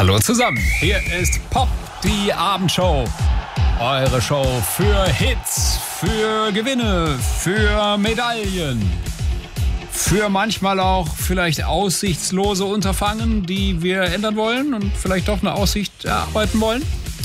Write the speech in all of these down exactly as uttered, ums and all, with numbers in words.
Hallo zusammen, hier ist Pop, die Abendshow. Eure Show für Hits, für Gewinne, für Medaillen. Für manchmal auch vielleicht aussichtslose Unterfangen, die wir ändern wollen und vielleicht doch eine Aussicht erarbeiten wollen.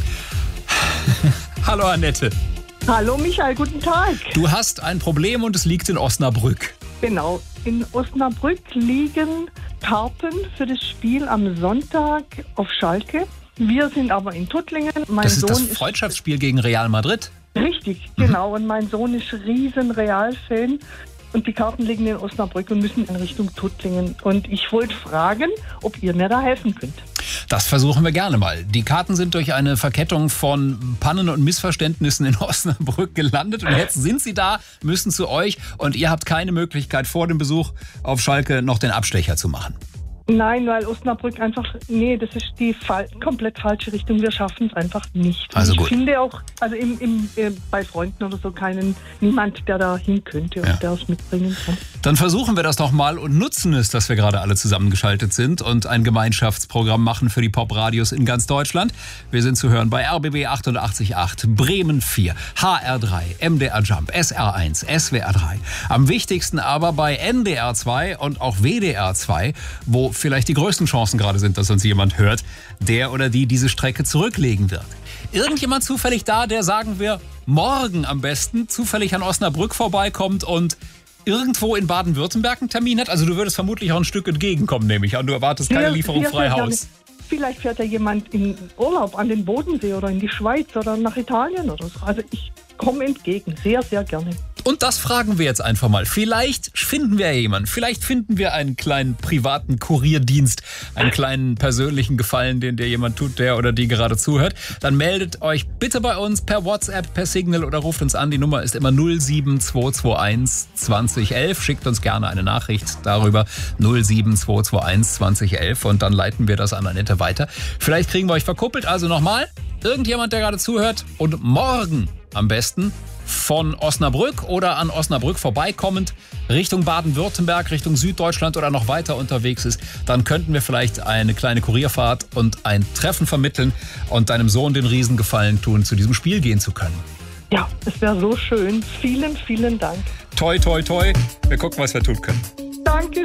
Hallo Annette. Hallo Michael, guten Tag. Du hast ein Problem und es liegt in Osnabrück. Genau, in Osnabrück liegen Karten für das Spiel am Sonntag auf Schalke. Wir sind aber in Tuttlingen. Mein das ist Sohn das Freundschaftsspiel gegen Real Madrid? Richtig, genau. Und mein Sohn ist riesen Real-Fan. Und die Karten liegen in Osnabrück und müssen in Richtung Tuttlingen. Und ich wollte fragen, ob ihr mir da helfen könnt. Das versuchen wir gerne mal. Die Karten sind durch eine Verkettung von Pannen und Missverständnissen in Osnabrück gelandet. Und jetzt sind sie da, müssen zu euch. Und ihr habt keine Möglichkeit, vor dem Besuch auf Schalke noch den Abstecher zu machen. Nein, weil Osnabrück einfach, nee, das ist die fal- komplett falsche Richtung. Wir schaffen es einfach nicht. Also ich gut. finde auch, also im, im, äh, bei Freunden oder so keinen, niemand, der da hin könnte und Ja. der es mitbringen kann. Dann versuchen wir das doch mal und nutzen es, dass wir gerade alle zusammengeschaltet sind und ein Gemeinschaftsprogramm machen für die Pop-Radios in ganz Deutschland. Wir sind zu hören bei R B B achtundachtzig Komma acht, Bremen vier, H R drei, M D R Jump, S R eins, S W R drei. Am wichtigsten aber bei N D R zwei und auch W D R zwei, wo vielleicht die größten Chancen gerade sind, dass uns jemand hört, der oder die diese Strecke zurücklegen wird. Irgendjemand zufällig da, der, sagen wir, morgen am besten zufällig an Osnabrück vorbeikommt und irgendwo in Baden-Württemberg einen Termin hat? Also du würdest vermutlich auch ein Stück entgegenkommen, nehme ich an. Du erwartest keine Sehr- Lieferung sehr, frei sehr Haus. gerne. Vielleicht fährt ja jemand in Urlaub an den Bodensee oder in die Schweiz oder nach Italien oder so. Also ich komme entgegen, sehr, sehr gerne. Und das fragen wir jetzt einfach mal. Vielleicht finden wir ja jemanden. Vielleicht finden wir einen kleinen privaten Kurierdienst, einen kleinen persönlichen Gefallen, den dir jemand tut, der oder die gerade zuhört. Dann meldet euch bitte bei uns per WhatsApp, per Signal oder ruft uns an. Die Nummer ist immer null sieben zwei zwei eins zwanzig elf. Schickt uns gerne eine Nachricht darüber. null sieben zwei zwei eins zwanzig elf und dann leiten wir das an Annette weiter. Vielleicht kriegen wir euch verkuppelt. Also nochmal, irgendjemand, der gerade zuhört und morgen am besten von Osnabrück oder an Osnabrück vorbeikommend Richtung Baden-Württemberg, Richtung Süddeutschland oder noch weiter unterwegs ist, dann könnten wir vielleicht eine kleine Kurierfahrt und ein Treffen vermitteln und deinem Sohn den Riesengefallen tun, zu diesem Spiel gehen zu können. Ja, es wäre so schön. Vielen, vielen Dank. Toi, toi, toi. Wir gucken, was wir tun können. Danke.